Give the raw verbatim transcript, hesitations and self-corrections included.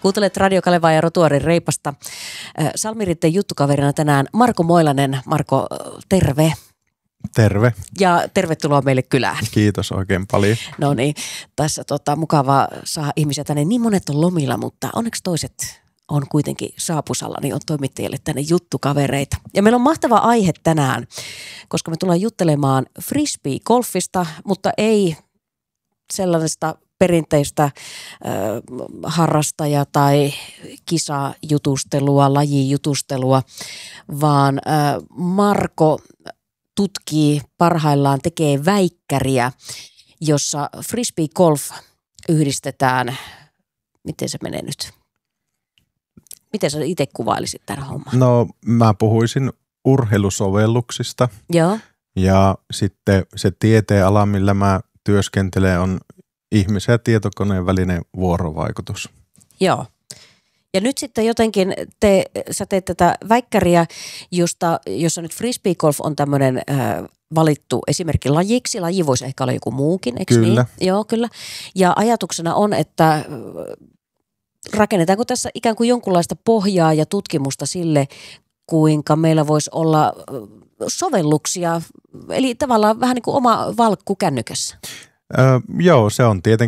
Kuuntelet Radio Kalevaa ja Rotuarin Reipasta. Salmiritteen juttukaverina tänään Marko Moilanen. Marko, terve. Terve. Ja tervetuloa meille kylään. Kiitos oikein paljon. No niin, tässä tota, mukava saada ihmisiä tänne. Niin monet on lomilla, mutta onneksi toiset on kuitenkin saapusalla, niin on toimittajille tänne juttukavereita. Ja meillä on mahtava aihe tänään, koska me tullaan juttelemaan frisbee-golfista, mutta ei sellaisesta perinteistä äh, harrastaja- tai kisajutustelua, lajijutustelua, vaan äh, Marko tutkii parhaillaan, tekee väikkäriä, jossa frisbee-golf yhdistetään, miten se menee nyt? Miten sä itse kuvailisit tämän homman? No mä puhuisin urheilusovelluksista. Joo. Ja sitten se tieteenala, millä mä työskentelen, on ihmisen ja tietokoneen välinen vuorovaikutus. Joo. Ja nyt sitten jotenkin te, sä teet tätä väikkäriä, josta, jossa nyt frisbee-golf on tämmöinen äh, valittu esimerkki lajiksi. Laji voisi ehkä olla joku muukin, eikö Kyllä. niin? Joo, kyllä. Ja ajatuksena on, että äh, rakennetaanko tässä ikään kuin jonkunlaista pohjaa ja tutkimusta sille, kuinka meillä voisi olla sovelluksia, eli tavallaan vähän niin kuin oma valkku kännykässä. Öö, joo, se on tietenkin